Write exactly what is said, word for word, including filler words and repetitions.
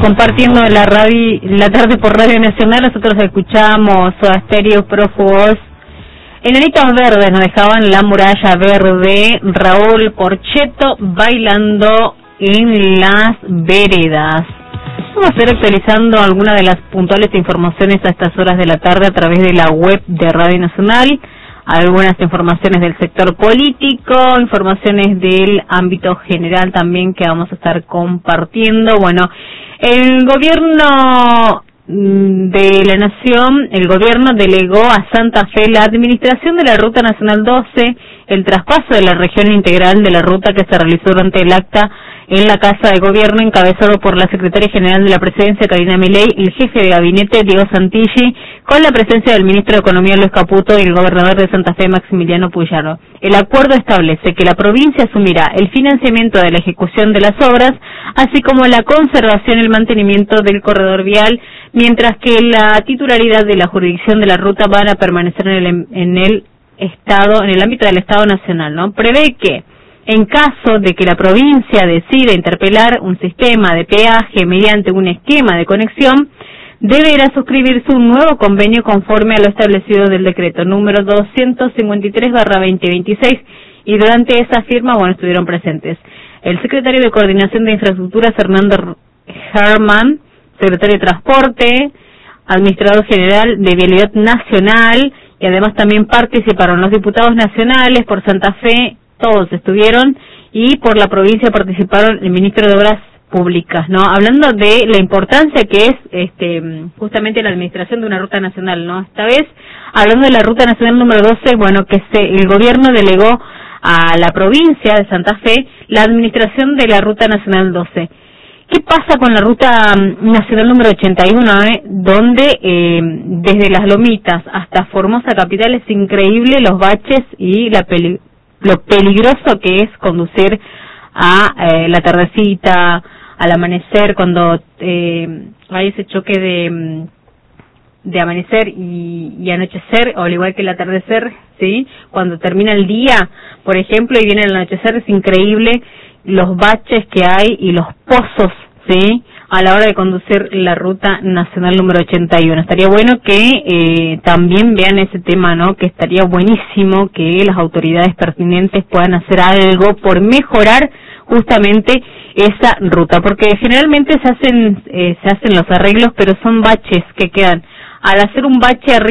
compartiendo la radio, la tarde por Radio Nacional. Nosotros escuchamos Soda Stereo, Prófugos, Enanitos Verdes, nos dejaban La Muralla Verde, Raúl Porcheto bailando en las veredas. Vamos a ir actualizando algunas de las puntuales informaciones a estas horas de la tarde a través de la web de Radio Nacional, algunas informaciones del sector político, informaciones del ámbito general también que vamos a estar compartiendo. Bueno, el gobierno de la Nación, el gobierno delegó a Santa Fe la administración de la Ruta Nacional doce, el traspaso de la región integral de la ruta que se realizó durante el acta en la Casa de Gobierno, encabezado por la Secretaria General de la Presidencia, Karina Milei, y el jefe de gabinete, Diego Santilli, con la presencia del ministro de Economía, Luis Caputo, y el gobernador de Santa Fe, Maximiliano Puyaro. El acuerdo establece que la provincia asumirá el financiamiento de la ejecución de las obras, así como la conservación y el mantenimiento del corredor vial, mientras que la titularidad de la jurisdicción de la ruta van a permanecer en el, en el Estado, en el ámbito del Estado Nacional, ¿no? Prevé que en caso de que la provincia decida interpelar un sistema de peaje mediante un esquema de conexión, deberá suscribirse un nuevo convenio conforme a lo establecido del decreto número doscientos cincuenta y tres barra veinte veintiséis, y durante esa firma, bueno, estuvieron presentes el secretario de Coordinación de Infraestructuras, Fernando Herman, secretario de Transporte, administrador general de Vialidad Nacional, y además también participaron los diputados nacionales por Santa Fe, todos estuvieron, y por la provincia participaron el ministro de Obras Públicas, ¿no? Hablando de la importancia que es este justamente la administración de una ruta nacional, ¿no? Esta vez, hablando de la ruta nacional número doce, bueno, que se, el gobierno delegó a la provincia de Santa Fe la administración de la ruta nacional doce. ¿Qué pasa con la ruta nacional número ochenta y uno, eh? donde eh, desde Las Lomitas hasta Formosa Capital es increíble los baches y la peli lo peligroso que es conducir a eh, la tardecita, al amanecer, cuando eh, hay ese choque de de amanecer y, y anochecer, o al igual que el atardecer, ¿sí? Cuando termina el día, por ejemplo, y viene el anochecer, es increíble los baches que hay y los pozos, ¿sí?, a la hora de conducir la ruta nacional número ochenta y uno. Estaría bueno que eh, también vean ese tema, ¿no?, que estaría buenísimo que las autoridades pertinentes puedan hacer algo por mejorar justamente esa ruta, porque generalmente se hacen eh, se hacen los arreglos, pero son baches que quedan. Al hacer un bache arriba